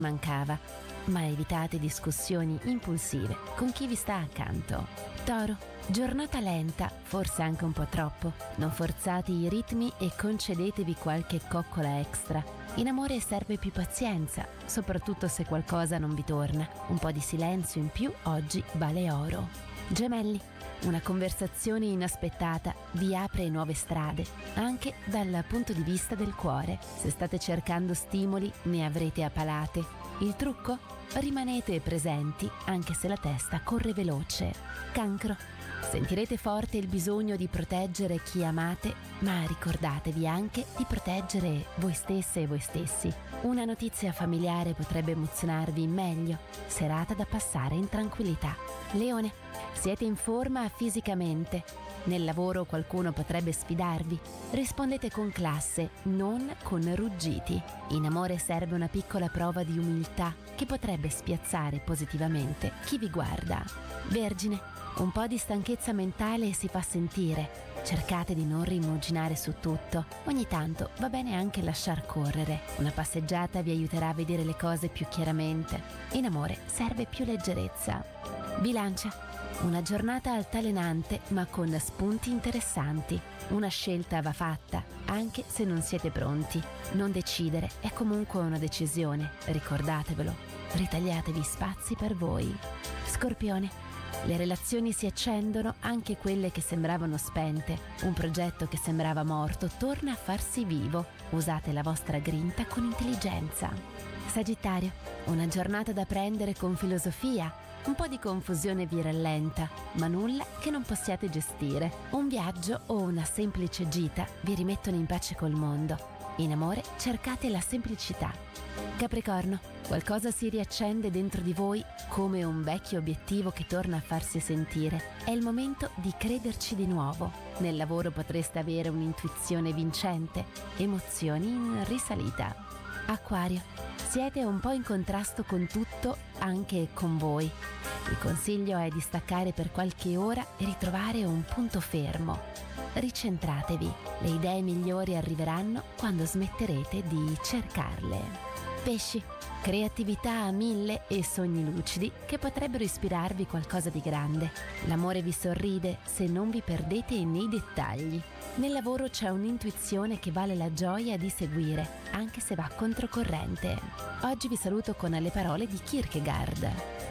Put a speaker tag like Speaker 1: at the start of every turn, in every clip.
Speaker 1: mancava, ma evitate discussioni impulsive con chi vi sta accanto. Toro, giornata lenta, forse anche un po' troppo. Non forzate i ritmi e concedetevi qualche coccola extra. In amore serve più pazienza, soprattutto se qualcosa non vi torna. Un po' di silenzio in più oggi vale oro. Gemelli, una conversazione inaspettata vi apre nuove strade, anche dal punto di vista del cuore. Se state cercando stimoli, ne avrete a palate. Il trucco? Rimanete presenti anche se la testa corre veloce. Cancro, sentirete forte il bisogno di proteggere chi amate, ma ricordatevi anche di proteggere voi stesse e voi stessi. Una notizia familiare potrebbe emozionarvi meglio, serata da passare in tranquillità. Leone, siete in forma fisicamente. Nel lavoro qualcuno potrebbe sfidarvi. Rispondete con classe, non con ruggiti. In amore serve una piccola prova di umiltà che potrebbe spiazzare positivamente chi vi guarda. Vergine, un po' di stanchezza mentale si fa sentire. Cercate di non rimuginare su tutto. Ogni tanto va bene anche lasciar correre. Una passeggiata vi aiuterà a vedere le cose più chiaramente. In amore serve più leggerezza. Bilancia, una giornata altalenante ma con spunti interessanti. Una scelta va fatta, anche se non siete pronti. Non decidere è comunque una decisione, ricordatevelo. Ritagliatevi spazi per voi. Scorpione, le relazioni si accendono, anche quelle che sembravano spente. Un progetto che sembrava morto torna a farsi vivo. Usate la vostra grinta con intelligenza. Sagittario, una giornata da prendere con filosofia. Un po' di confusione vi rallenta, ma nulla che non possiate gestire. Un viaggio o una semplice gita vi rimettono in pace col mondo. In amore cercate la semplicità. Capricorno, qualcosa si riaccende dentro di voi come un vecchio obiettivo che torna a farsi sentire. È il momento di crederci di nuovo. Nel lavoro potreste avere un'intuizione vincente, emozioni in risalita. Acquario, siete un po' in contrasto con tutto, anche con voi. Il consiglio è di staccare per qualche ora e ritrovare un punto fermo. Ricentratevi, le idee migliori arriveranno quando smetterete di cercarle. Pesci, creatività a 1000 e sogni lucidi che potrebbero ispirarvi qualcosa di grande. L'amore vi sorride se non vi perdete nei dettagli. Nel lavoro c'è un'intuizione che vale la gioia di seguire, anche se va controcorrente. Oggi vi saluto con le parole di Kierkegaard.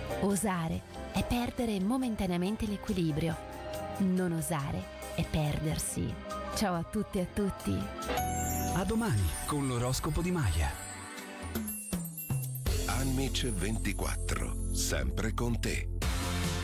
Speaker 1: Osare è perdere momentaneamente l'equilibrio. Non osare è perdersi. Ciao a tutte e a tutti.
Speaker 2: A domani con l'oroscopo di Maya.
Speaker 3: Amici 24, sempre con te.